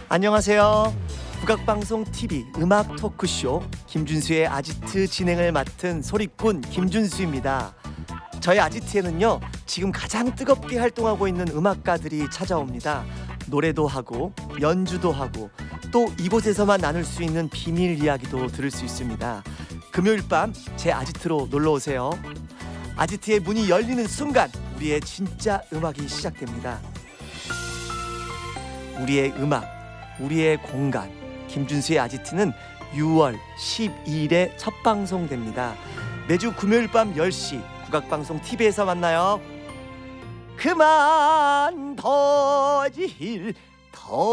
안녕하세요. 국악방송 TV 음악 토크쇼 김준수의 아지트 진행을 맡은 소리꾼 김준수입니다. 저희 아지트에는요, 지금 가장 뜨겁게 활동하고 있는 음악가들이 찾아옵니다. 노래도 하고 연주도 하고 또 이곳에서만 나눌 수 있는 비밀 이야기도 들을 수 있습니다. 금요일 밤 제 아지트로 놀러 오세요. 아지트의 문이 열리는 순간 우리의 진짜 음악이 시작됩니다. 우리의 음악, 우리의 공간. 김준수의 아지트는 6월 12일에 첫 방송됩니다. 매주 금요일 밤 10시 국악방송 TV에서 만나요. 그만 더질 더